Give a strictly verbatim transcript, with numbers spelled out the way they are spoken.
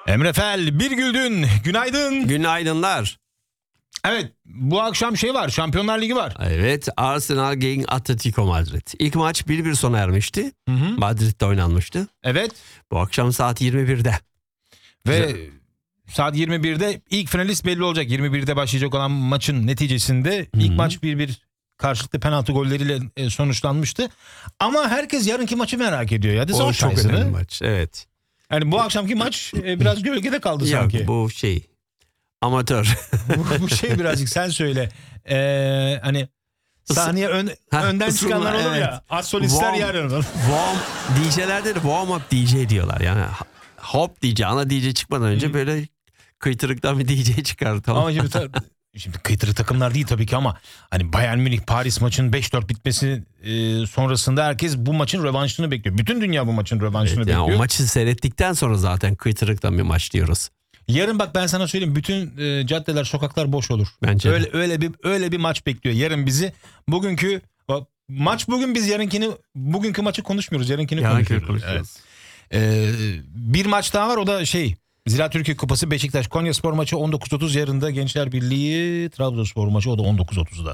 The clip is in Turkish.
Emre Fel, bir güldün. Günaydın. Günaydınlar. Evet, bu akşam şey var, Şampiyonlar Ligi var. Evet, Arsenal gegen Atletico Madrid. İlk maç bir bir sona ermişti. Hı hı. Madrid'de oynanmıştı. Evet. Bu akşam saat yirmi birde. Ve Güzel. saat yirmi birde ilk finalist belli olacak. yirmi birde başlayacak olan maçın neticesinde ilk Hı-hı. maç bir bir karşılıklı penaltı golleriyle e, sonuçlanmıştı. Ama herkes yarınki maçı merak ediyor. Ya. O çok önemli maç. Evet. Yani bu akşamki maç e, biraz gölgede kaldı sanki. Yok, bu şey amatör. bu, bu şey birazcık sen söyle. Ee, hani sahneye ön, Ha, önden ısınma, çıkanlar olur evet. ya. Az solistler Warm- yarın olur. Warm D J'lerde de warm up D J diyorlar. Yani hop D J, ana D J çıkmadan önce böyle kıytırıktan bir D J çıkar. Tamam. Ama şimdi, ta- şimdi kıytırı takımlar değil tabii ki ama hani Bayern Münih Paris maçının beş dört bitmesi e, sonrasında herkes bu maçın rövanşını bekliyor. Bütün dünya bu maçın rövanşını Evet, yani bekliyor. o maçı seyrettikten sonra zaten kıytırıktan bir maç diyoruz. Yarın bak ben sana söyleyeyim, bütün e, caddeler, sokaklar boş olur. Bence de. öyle öyle bir öyle bir maç bekliyor yarın bizi. Bugünkü bak, maç bugün, biz yarınkini bugünkü maçı konuşmuyoruz. Yarınkini Yarınki konuşuyoruz. konuşuyoruz. Evet. Ee, bir maç daha var, o da şey Ziraat Türkiye Kupası Beşiktaş Konyaspor maçı on dokuz otuz, yarın da Gençler Birliği Trabzonspor maçı, o da on dokuz otuzda.